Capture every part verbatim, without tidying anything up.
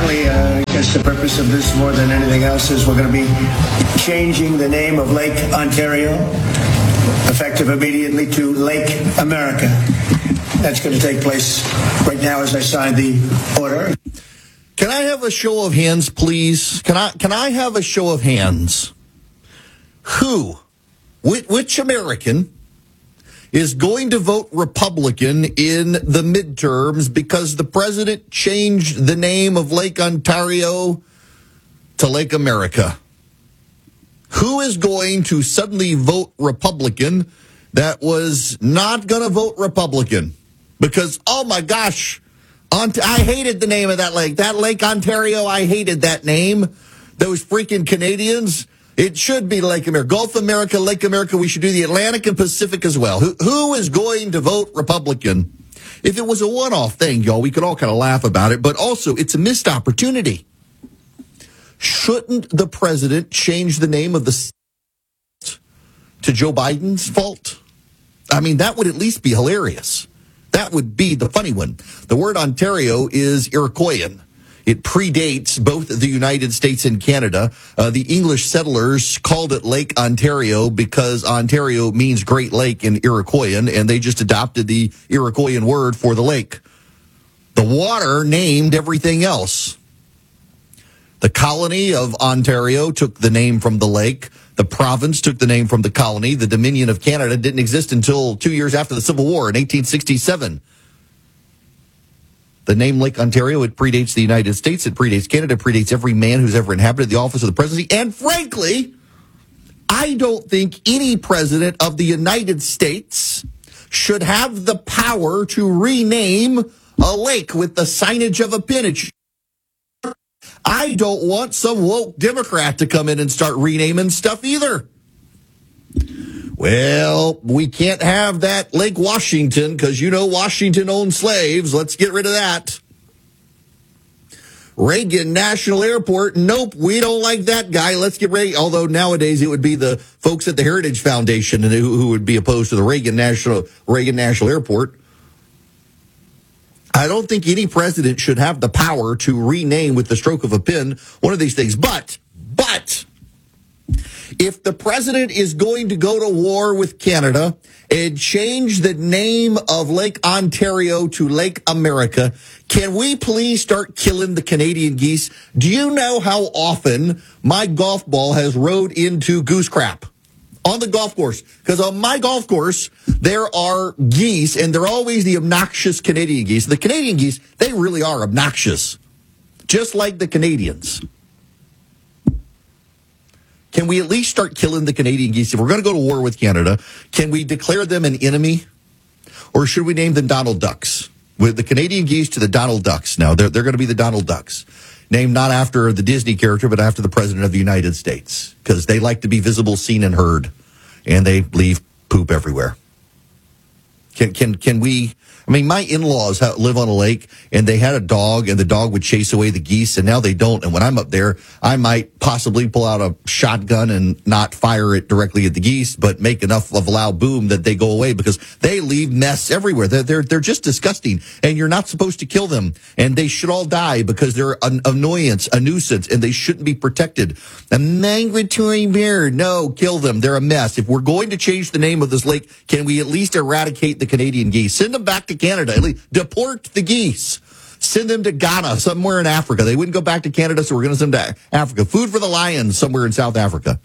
Secondly, uh, I guess the purpose of this more than anything else is we're going to be changing the name of Lake Ontario, effective immediately, to Lake America. That's going to take place right now as I sign the order. Can I have a show of hands, please? Can I can I have a show of hands? Who, which, which American is going to vote Republican in the midterms because the president changed the name of Lake Ontario to Lake America? Who is going to suddenly vote Republican that was not going to vote Republican? Because, oh my gosh, Ont- I hated the name of that lake. That Lake Ontario, I hated that name. Those freaking Canadians. It should be Lake America. Gulf America, Lake America. We should do the Atlantic and Pacific as well. Who, who is going to vote Republican? If it was a one-off thing, y'all, we could all kind of laugh about it. But also, it's a missed opportunity. Shouldn't the president change the name of the state to Joe Biden's fault? I mean, that would at least be hilarious. That would be the funny one. The word Ontario is Iroquoian. It predates both the United States and Canada. Uh, the English settlers called it Lake Ontario because Ontario means Great Lake in Iroquoian, and they just adopted the Iroquoian word for the lake. The water named everything else. The colony of Ontario took the name from the lake. The province took the name from the colony. The Dominion of Canada didn't exist until two years after the Civil War in eighteen sixty-seven. The name Lake Ontario, it predates the United States, it predates Canada, it predates every man who's ever inhabited the office of the presidency. And frankly, I don't think any president of the United States should have the power to rename a lake with the signage of a pin. It should I don't want some woke Democrat to come in and start renaming stuff either. Well, we can't have that Lake Washington because, you know, Washington owned slaves. Let's get rid of that. Reagan National Airport. Nope, we don't like that guy. Let's get ready. Although nowadays it would be the folks at the Heritage Foundation who, who would be opposed to the Reagan National Reagan National Airport. I don't think any president should have the power to rename with the stroke of a pen one of these things. But, but, if the president is going to go to war with Canada and change the name of Lake Ontario to Lake America, can we please start killing the Canadian geese? Do you know how often my golf ball has rode into goose crap? On the golf course, because on my golf course, there are geese, and they're always the obnoxious Canadian geese. The Canadian geese, they really are obnoxious, just like the Canadians. Can we at least start killing the Canadian geese? If we're going to go to war with Canada, can we declare them an enemy, or should we name them Donald Ducks? With the Canadian geese to the Donald Ducks now, they're, they're going to be the Donald Ducks. Named not after the Disney character, but after the President of the United States. Because they like to be visible, seen, and heard. And they leave poop everywhere. Can can can we... I mean, my in-laws live on a lake, and they had a dog, and the dog would chase away the geese, and now they don't. And when I'm up there, I might possibly pull out a shotgun and not fire it directly at the geese, but make enough of a loud boom that they go away because they leave mess everywhere. They're, they're, they're just disgusting, and you're not supposed to kill them. And they should all die because they're an annoyance, a nuisance, and they shouldn't be protected. A migratory bird, no, kill them. They're a mess. If we're going to change the name of this lake, can we at least eradicate the Canadian geese? Send them back to Canada. Deport the geese. Send them to Ghana, somewhere in Africa. They wouldn't go back to Canada, so we're going to send them to Africa. Food for the lions, somewhere in South Africa.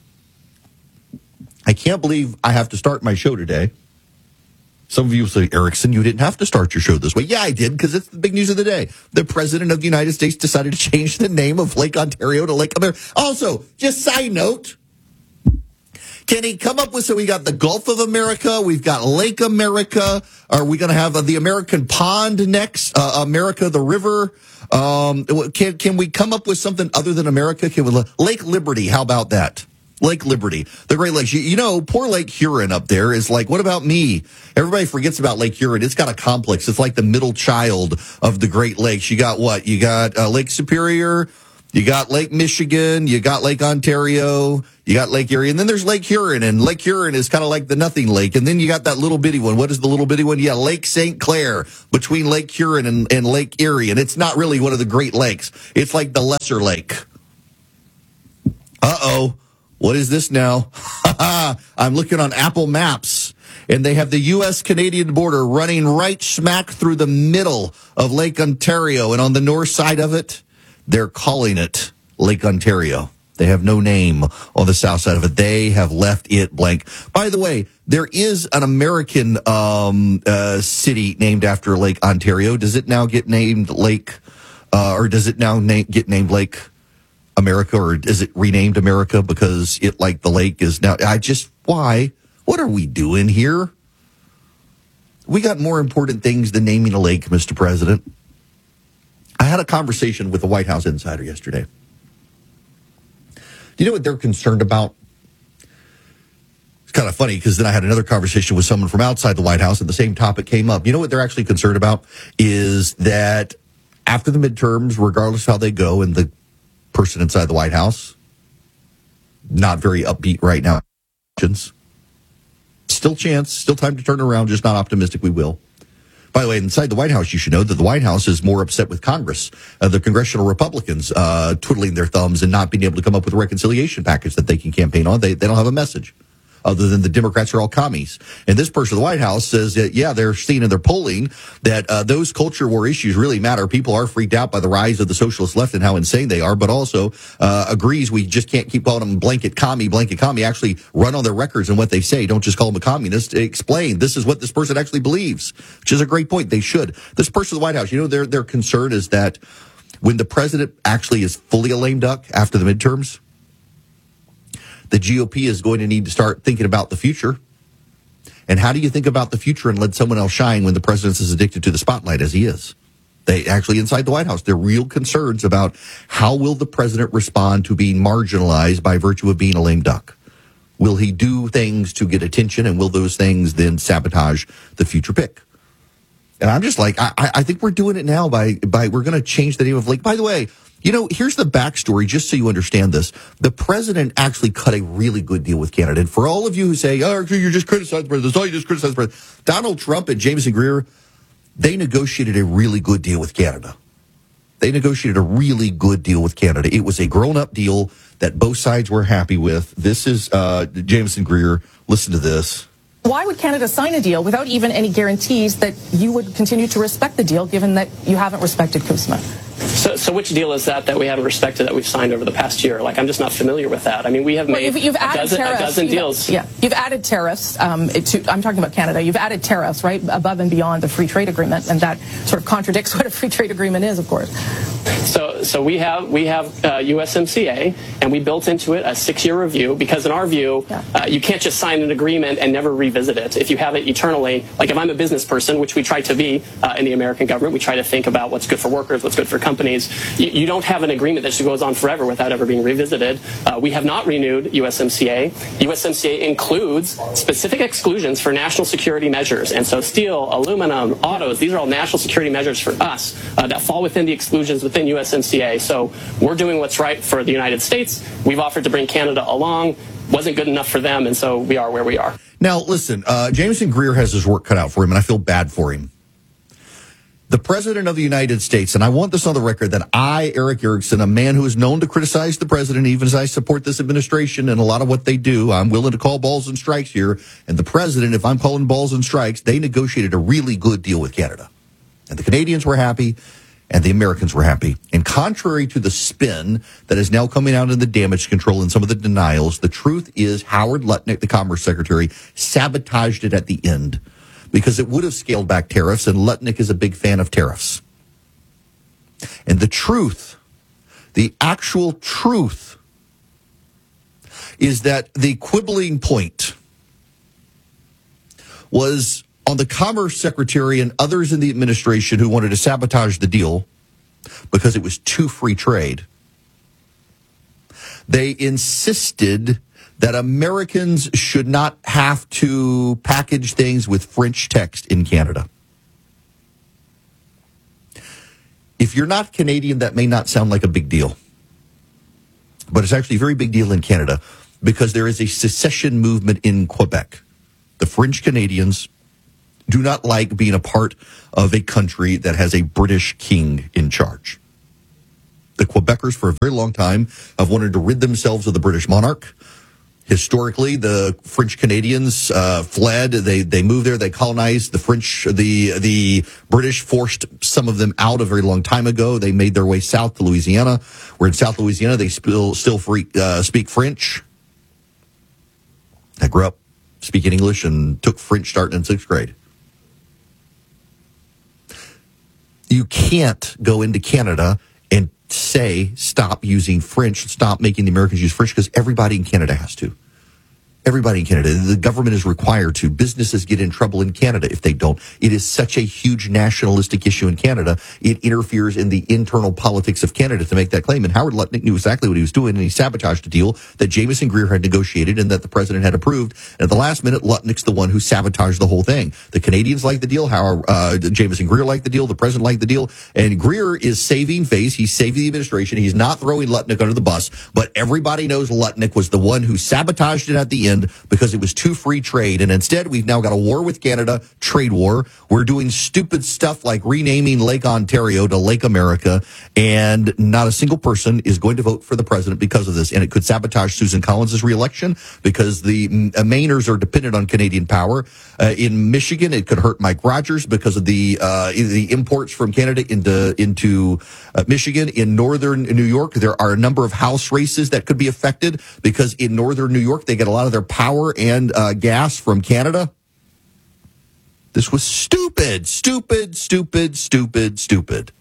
I can't believe I have to start my show today. Some of you will say, Erickson, you didn't have to start your show this way. Yeah, I did, because it's the big news of the day. The President of the United States decided to change the name of Lake Ontario to Lake America. Also, just side note, can he come up with, so we got the Gulf of America, we've got Lake America, are we going to have uh, the American Pond next, uh, America the River? Um, can can we come up with something other than America? Can we, Lake Liberty, how about that? Lake Liberty, the Great Lakes. You, you know, poor Lake Huron up there is like, what about me? Everybody forgets about Lake Huron. It's got a complex. It's like the middle child of the Great Lakes. You got what? You got uh, Lake Superior, You got Lake Michigan, you got Lake Ontario, you got Lake Erie, and then there's Lake Huron, and Lake Huron is kind of like the nothing lake. And then you got that little bitty one. What is the little bitty one? Yeah, Lake Saint Clair, between Lake Huron and, and Lake Erie. And it's not really one of the Great Lakes. It's like the lesser lake. Uh-oh. What is this now? I'm looking on Apple Maps, and they have the U S Canadian border running right smack through the middle of Lake Ontario. And on the north side of it, they're calling it Lake Ontario. They have no name on the south side of it. They have left it blank. By the way, there is an American um, uh, city named after Lake Ontario. Does it now get named Lake, uh, or does it now na- get named Lake America, or is it renamed America because it, like the lake, is now? I just, why? What are we doing here? We got more important things than naming a lake, Mister President. I had a conversation with the White House insider yesterday. Do you know what they're concerned about? It's kind of funny because then I had another conversation with someone from outside the White House and the same topic came up. You know what they're actually concerned about is that after the midterms, regardless of how they go, and the person inside the White House, not very upbeat right now. Still chance, still time to turn around, just not optimistic we will. By the way, inside the White House, you should know that the White House is more upset with Congress, uh, the congressional Republicans uh, twiddling their thumbs and not being able to come up with a reconciliation package that they can campaign on. They, they don't have a message other than the Democrats are all commies. And this person of the White House says that, yeah, they're seeing in their polling that uh, those culture war issues really matter. People are freaked out by the rise of the socialist left and how insane they are, but also uh, agrees we just can't keep calling them blanket commie, blanket commie. Actually run on their records and what they say. Don't just call them a communist. Explain this is what this person actually believes, which is a great point. They should. This person of the White House, you know, their their concern is that when the president actually is fully a lame duck after the midterms, the G O P is going to need to start thinking about the future. And how do you think about the future and let someone else shine when the president is addicted to the spotlight as he is? They actually, inside the White House, there are real concerns about how will the president respond to being marginalized by virtue of being a lame duck? Will he do things to get attention, and will those things then sabotage the future pick? And I'm just like, I, I think we're doing it now by, by we're going to change the name of Lake. By the way, you know, here's the backstory, just so you understand this. The president actually cut a really good deal with Canada. And for all of you who say, oh, you're just criticizing the president, that's all you just criticize the president. Donald Trump and Jameson Greer, they negotiated a really good deal with Canada. They negotiated a really good deal with Canada. It was a grown-up deal that both sides were happy with. This is uh, Jameson Greer. Listen to this. Why would Canada sign a deal without even any guarantees that you would continue to respect the deal, given that you haven't respected CUSMA? So, so which deal is that that we haven't respected that we've signed over the past year? Like, I'm just not familiar with that. I mean, we have made well, you've, you've a, added dozen, tariffs. a dozen you've, deals. Yeah, you've added tariffs. Um, to, I'm talking about Canada. You've added tariffs, right, above and beyond the free trade agreement, and that sort of contradicts what a free trade agreement is, of course. So, so we have we have uh, U S M C A, and we built into it a six-year review because, in our view, yeah. uh, you can't just sign an agreement and never revisit it. If you have it eternally, like if I'm a business person, which we try to be uh, in the American government, we try to think about what's good for workers, what's good for companies. You, you don't have an agreement that just goes on forever without ever being revisited. Uh, we have not renewed U S M C A. U S M C A includes specific exclusions for national security measures, and so steel, aluminum, autos, these are all national security measures for us uh, that fall within the exclusions within U S M C A. So we're doing what's right for the United States. We've offered to bring Canada along. Wasn't good enough for them, and so we are where we are. Now, listen, uh, Jameson Greer has his work cut out for him, and I feel bad for him. The President of the United States, and I want this on the record, that I, Eric Erickson, a man who is known to criticize the president, even as I support this administration and a lot of what they do, I'm willing to call balls and strikes here. And the president, if I'm calling balls and strikes, they negotiated a really good deal with Canada. And the Canadians were happy, and the Americans were happy. And contrary to the spin that is now coming out in the damage control and some of the denials, the truth is Howard Lutnick, the Commerce Secretary, sabotaged it at the end because it would have scaled back tariffs, and Lutnick is a big fan of tariffs. And the truth, the actual truth, is that the quibbling point was on the Commerce Secretary and others in the administration who wanted to sabotage the deal because it was too free trade. They insisted that Americans should not have to package things with French text in Canada. If you're not Canadian, that may not sound like a big deal. but it's actually a very big deal in Canada because there is a secession movement in Quebec. The French Canadians do not like being a part of a country that has a British king in charge. The Quebecers, for a very long time, have wanted to rid themselves of the British monarch. Historically, the French Canadians uh, fled. They they moved there. They colonized. The French, the the British forced some of them out a very long time ago. They made their way south to Louisiana. Where in South Louisiana, they still still free, uh, speak French. I grew up speaking English and took French starting in sixth grade. You can't go into Canada and say, stop using French, stop making the Americans use French, because everybody in Canada has to. Everybody in Canada. The government is required to. Businesses get in trouble in Canada if they don't. It is such a huge nationalistic issue in Canada. It interferes in the internal politics of Canada to make that claim. And Howard Lutnick knew exactly what he was doing, and he sabotaged a deal that Jameson Greer had negotiated and that the president had approved. And at the last minute, Lutnick's the one who sabotaged the whole thing. The Canadians liked the deal. Howard, uh, Jameson Greer liked the deal. The president liked the deal. And Greer is saving face. He's saving the administration. He's not throwing Lutnick under the bus. But everybody knows Lutnick was the one who sabotaged it at the end, because it was too free trade. And instead, we've now got a war with Canada, trade war. We're doing stupid stuff like renaming Lake Ontario to Lake America, and not a single person is going to vote for the president because of this. And it could sabotage Susan Collins' reelection because the uh, Mainers are dependent on Canadian power. Uh, in Michigan, it could hurt Mike Rogers because of the uh, the imports from Canada into into uh, Michigan. In northern New York, there are a number of House races that could be affected because in northern New York, they get a lot of their power and uh, gas from Canada. This was stupid, stupid, stupid, stupid, stupid.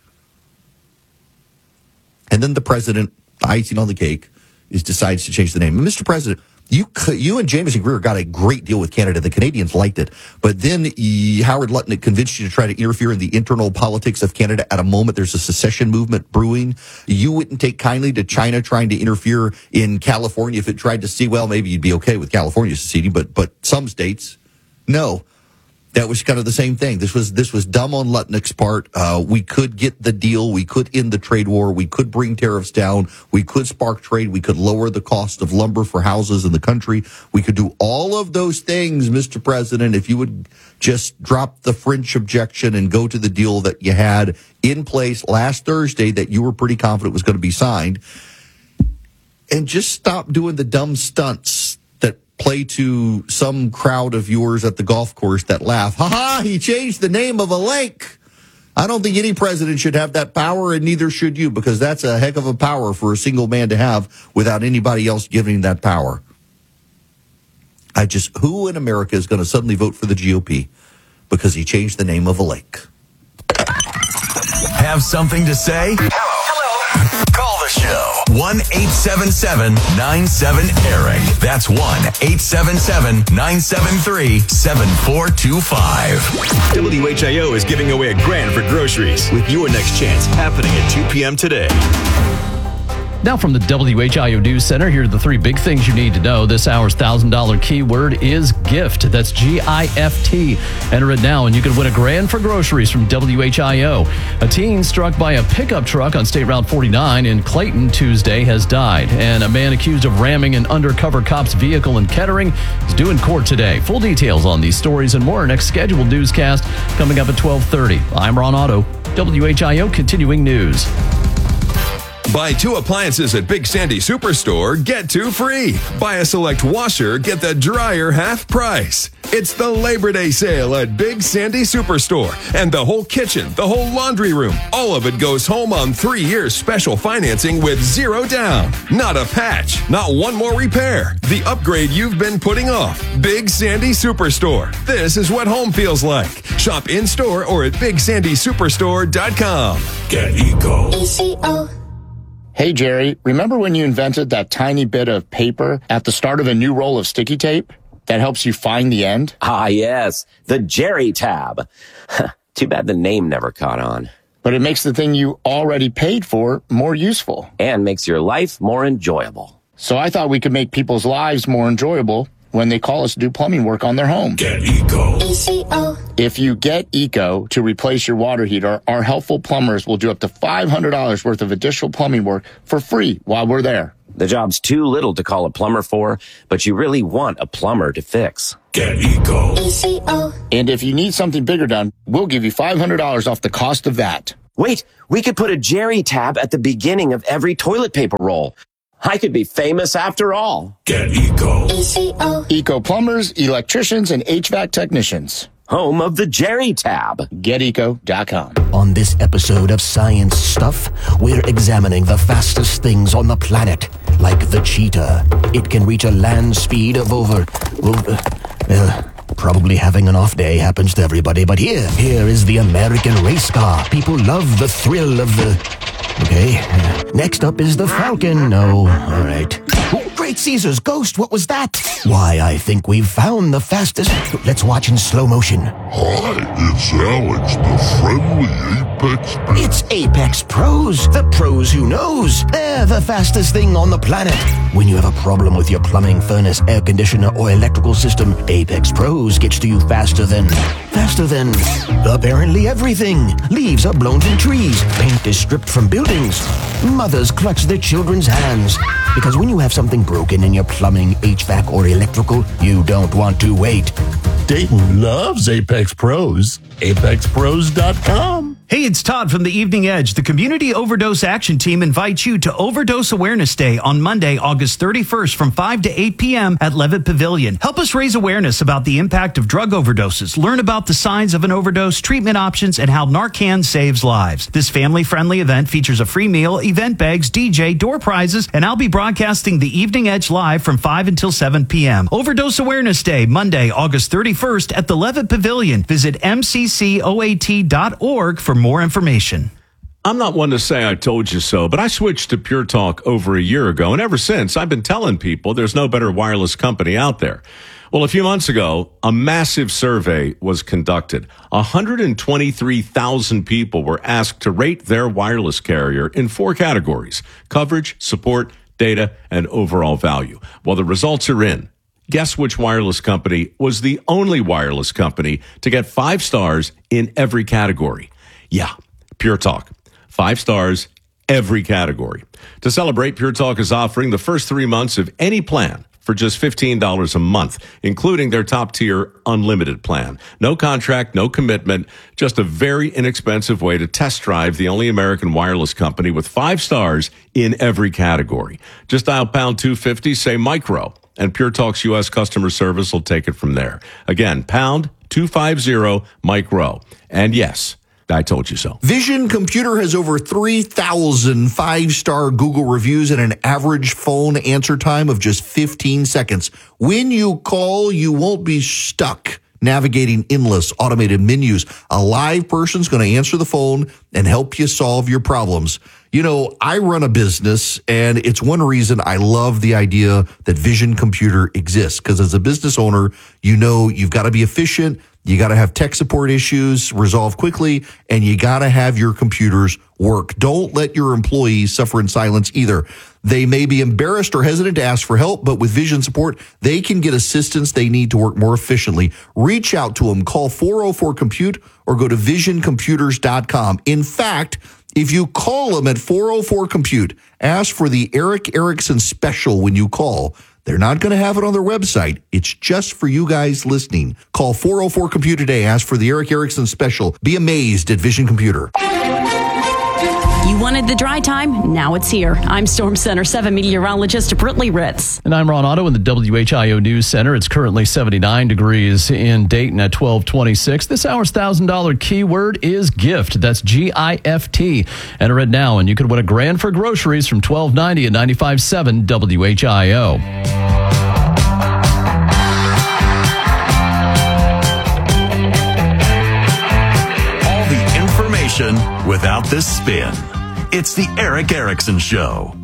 And then the president, the icing on the cake, is decides to change the name. And Mister President, you you and Jameson Greer got a great deal with Canada. The Canadians liked it. But then he, Howard Lutnick convinced you to try to interfere in the internal politics of Canada at a moment there's a secession movement brewing. You wouldn't take kindly to China trying to interfere in California if it tried to see, well, maybe you'd be okay with California seceding, but but some states, no. That was kind of the same thing. This was this was dumb on Lutnick's part. Uh, we could get the deal. We could end the trade war. We could bring tariffs down. We could spark trade. We could lower the cost of lumber for houses in the country. We could do all of those things, Mister President, if you would just drop the French objection and go to the deal that you had in place last Thursday that you were pretty confident was going to be signed. And just stop doing the dumb stunts play to some crowd of yours at the golf course that laugh. Ha ha, he changed the name of a lake. I don't think any president should have that power, and neither should you, because that's a heck of a power for a single man to have without anybody else giving that power. I just, who in America is going to suddenly vote for the G O P because he changed the name of a lake? Have something to say? Hello. Call the show. one eight seven seven nine seven Eric. That's one eight seven seven nine seven three seven four two five. W H I O is giving away a grand for groceries with your next chance happening at two p.m. today. Now from the W H I O News Center, here are the three big things you need to know. This hour's one thousand dollars keyword is GIFT. That's G I F T. Enter it now and you could win a grand for groceries from W H I O. A teen struck by a pickup truck on State Route forty-nine in Clayton Tuesday has died. And a man accused of ramming an undercover cop's vehicle in Kettering is due in court today. Full details on these stories and more. Next scheduled newscast coming up at twelve thirty. I'm Ron Otto, W H I O Continuing News. Buy two appliances at Big Sandy Superstore, get two free. Buy a select washer, get the dryer half price. It's the Labor Day sale at Big Sandy Superstore. And the whole kitchen, the whole laundry room, all of it goes home on three years special financing with zero down. Not a patch, not one more repair. The upgrade you've been putting off. Big Sandy Superstore. This is what home feels like. Shop in-store or at big sandy superstore dot com. Get Eco. E C O. Hey, Jerry, remember when you invented that tiny bit of paper at the start of a new roll of sticky tape that helps you find the end? Ah, yes, the Jerry tab. Too bad the name never caught on. But it makes the thing you already paid for more useful. And makes your life more enjoyable. So I thought we could make people's lives more enjoyable when they call us to do plumbing work on their home. Get Eco. E C O. If you get Eco to replace your water heater, our helpful plumbers will do up to five hundred dollars worth of additional plumbing work for free while we're there. The job's too little to call a plumber for, but you really want a plumber to fix. Get Eco. E C O. And if you need something bigger done, we'll give you five hundred dollars off the cost of that. Wait, we could put a Jerry tab at the beginning of every toilet paper roll. I could be famous after all. Get Eco. E C O. Eco plumbers, electricians, and H V A C technicians. Home of the Jerry tab. Get eco dot com. On this episode of Science Stuff, we're examining the fastest things on the planet, like the cheetah. It can reach a land speed of over... over uh, probably having an off day happens to everybody, but here, here is the American race car. People love the thrill of the... Okay, uh, next up is the Falcon. No, all right. Oh, Great Caesar's ghost, what was that? Why, I think we've found the fastest... Let's watch in slow motion. Hi, it's Alex, the friendly Apex Pro. It's Apex Pros, the pros who knows. They're the fastest thing on the planet. When you have a problem with your plumbing, furnace, air conditioner, or electrical system, Apex Pros gets to you faster than... Faster than... apparently everything. Leaves are blown from trees. Paint is stripped from buildings. Mothers clutch their children's hands. Because when you have something broken in your plumbing, H V A C, or electrical, you don't want to wait. Dayton loves Apex Pros. Apex Pros dot com. Hey, it's Todd from the Evening Edge. The Community Overdose Action Team invites you to Overdose Awareness Day on Monday, August thirty-first from five to eight p.m. at Levitt Pavilion. Help us raise awareness about the impact of drug overdoses. Learn about the signs of an overdose, treatment options, and how Narcan saves lives. This family-friendly event features a free meal, event bags, D J, door prizes, and I'll be broadcasting the Evening Edge live from five until seven p.m. Overdose Awareness Day, Monday, August thirty-first at the Levitt Pavilion. Visit M C C O A T dot org for more information. I'm not one to say I told you so, but I switched to Pure Talk over a year ago, and ever since, I've been telling people there's no better wireless company out there. Well, a few months ago, a massive survey was conducted. one hundred twenty-three thousand people were asked to rate their wireless carrier in four categories: coverage, support, data, and overall value. Well, the results are in. Guess which wireless company was the only wireless company to get five stars in every category? Yeah, Pure Talk. Five stars, every category. To celebrate, Pure Talk is offering the first three months of any plan for just fifteen dollars a month, including their top-tier unlimited plan. No contract, no commitment, just a very inexpensive way to test drive the only American wireless company with five stars in every category. Just dial pound two fifty, say micro, and Pure Talk's U S customer service will take it from there. Again, pound two fifty, micro. And yes, I told you so. Vision Computer has over three thousand five-star Google reviews and an average phone answer time of just fifteen seconds. When you call, you won't be stuck navigating endless automated menus. A live person's going to answer the phone and help you solve your problems. You know, I run a business, and it's one reason I love the idea that Vision Computer exists, because as a business owner, you know you've got to be efficient, you got to have tech support issues resolved quickly, and you got to have your computers work. Don't let your employees suffer in silence either. They may be embarrassed or hesitant to ask for help, but with Vision support, they can get assistance they need to work more efficiently. Reach out to them. Call four oh four compute or go to vision computers dot com. In fact, if you call them at four oh four compute, ask for the Eric Erickson special when you call. They're not going to have it on their website. It's just for you guys listening. Call four oh four compute today. Ask for the Eric Erickson special. Be amazed at Vision Computer. You wanted the dry time? Now it's here. I'm Storm Center seven meteorologist Brittany Ritz. And I'm Ron Otto in the W H I O News Center. It's currently seventy-nine degrees in Dayton at twelve twenty-six. This hour's one thousand dollars keyword is gift. That's G I F T. Enter it now, and you could win a grand for groceries from twelve ninety at ninety-five point seven W H I O. All the information without the spin. It's the Eric Erickson Show.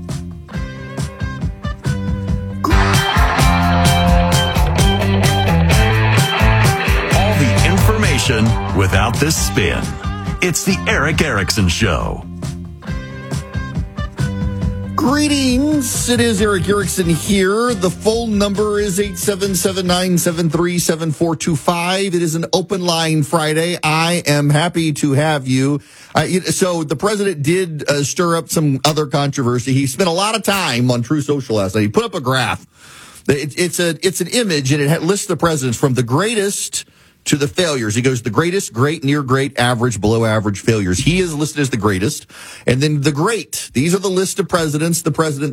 All the information without the spin. It's the Eric Erickson Show. Greetings. It is Eric Erickson here. The phone number is eight seven seven, nine seven three, seven four two five. It is an open line Friday. I am happy to have you. Uh, so the president did uh, stir up some other controversy. He spent a lot of time on True Social last night. He put up a graph. It, it's a it's an image, and it lists the presidents from the greatest to the failures. He goes the greatest, great, near great, average, below average failures. He is listed as the greatest. And then the great. These are the list of presidents. The president